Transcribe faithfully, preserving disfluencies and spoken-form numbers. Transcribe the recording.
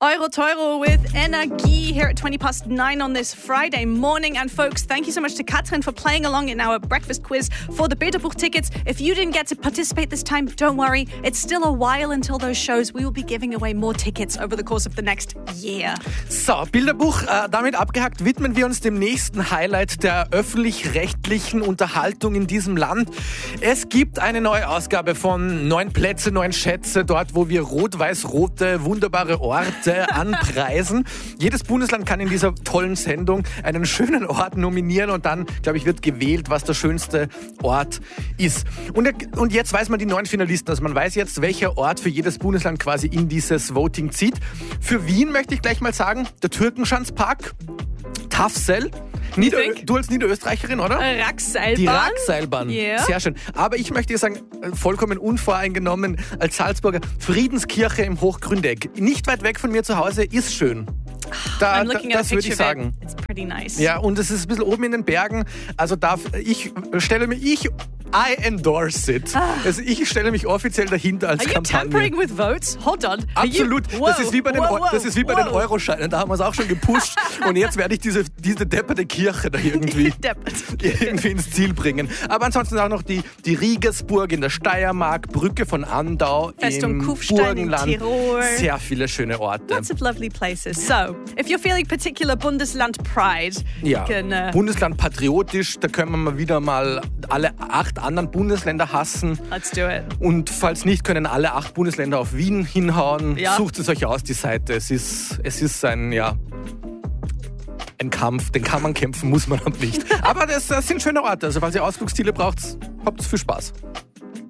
Euro Teuro with Energie here at twenty past nine on this Friday morning. And folks, thank you so much to Katrin for playing along in our breakfast quiz for the Bilderbuch tickets. If you didn't get to participate this time, don't worry. It's still a while until those shows. We will be giving away more tickets over the course of the next year. So, Bilderbuch, äh, damit abgehakt, widmen wir uns dem nächsten Highlight der öffentlich-rechtlichen Unterhaltung in diesem Land. Es gibt eine neue Ausgabe von Neun Plätze, Neun Schätze, dort, wo wir rot-weiß-rote, wunderbare Orte anpreisen. Jedes Bundesland kann in dieser tollen Sendung einen schönen Ort nominieren und dann, glaube ich, wird gewählt, was der schönste Ort ist. Und, und jetzt weiß man die neun Finalisten. Also man weiß jetzt, welcher Ort für jedes Bundesland quasi in dieses Voting zieht. Für Wien möchte ich gleich mal sagen, der Türkenschanzpark, Tafsel. Nieder- du als Niederösterreicherin, oder? Rackseilbahn. Die Rackseilbahn. Yeah. Sehr schön. Aber ich möchte sagen, vollkommen unvoreingenommen als Salzburger, Friedenskirche im Hochgründeck. Nicht weit weg von mir zu Hause, ist schön. Da, I'm looking da, at das a würde ich picture of sagen. it. It's pretty nice. Ja, und es ist ein bisschen oben in den Bergen. Also darf ich stelle mich, ich I endorse it. Ah. Also ich stelle mich offiziell dahinter als Are you Kampagne. tampering with votes? Hold on. Are Absolut. You, das ist wie bei den, whoa, whoa, das ist wie bei den whoa. Euroscheinen. Da haben wir es auch schon gepusht. Und jetzt werde ich diese, diese depperte Kirche da irgendwie, Deppert. irgendwie ins Ziel bringen. Aber ansonsten auch noch die, die Riegersburg in der Steiermark, Brücke von Andau Festung im Kufstein in Burgenland. Tirol. Sehr viele schöne Orte. Lots of lovely places. So, if you're feeling particular Bundesland pride, Ja, you can... Uh, Bundesland patriotisch, da können wir mal wieder mal alle acht anderen Bundesländer hassen. let's do it. Und falls nicht, können alle acht Bundesländer auf Wien hinhauen. Ja. Sucht es euch aus, die Seite. Es ist, es ist ein, ja, ein Kampf. Den kann man kämpfen, muss man aber nicht. Aber das, das sind schöne Orte. Also falls ihr Ausflugsziele braucht, habt viel Spaß.